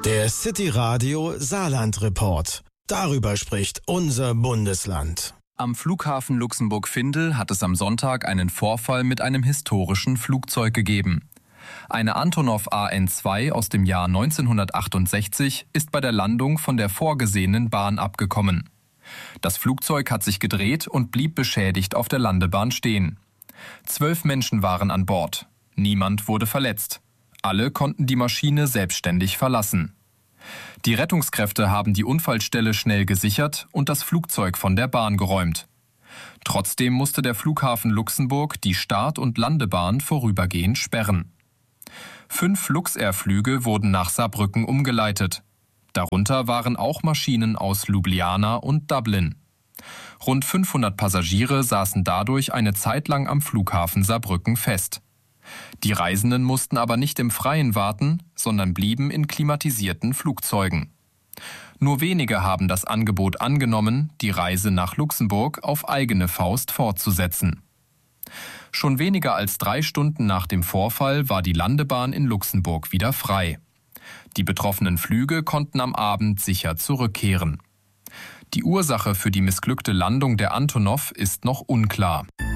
Der City Radio Saarland Report. Darüber spricht unser Bundesland. Am Flughafen Luxemburg-Findel hat es am Sonntag einen Vorfall mit einem historischen Flugzeug gegeben. Eine Antonov AN-2 aus dem Jahr 1968 ist bei der Landung von der vorgesehenen Bahn abgekommen. Das Flugzeug hat sich gedreht und blieb beschädigt auf der Landebahn stehen. 12 Menschen waren an Bord. Niemand wurde verletzt. Alle konnten die Maschine selbstständig verlassen. Die Rettungskräfte haben die Unfallstelle schnell gesichert und das Flugzeug von der Bahn geräumt. Trotzdem musste der Flughafen Luxemburg die Start- und Landebahn vorübergehend sperren. 5 Luxair-Flüge wurden nach Saarbrücken umgeleitet. Darunter waren auch Maschinen aus Ljubljana und Dublin. Rund 500 Passagiere saßen dadurch eine Zeit lang am Flughafen Saarbrücken fest. Die Reisenden mussten aber nicht im Freien warten, sondern blieben in klimatisierten Flugzeugen. Nur wenige haben das Angebot angenommen, die Reise nach Luxemburg auf eigene Faust fortzusetzen. Schon weniger als 3 Stunden nach dem Vorfall war die Landebahn in Luxemburg wieder frei. Die betroffenen Flüge konnten am Abend sicher zurückkehren. Die Ursache für die missglückte Landung der Antonov ist noch unklar.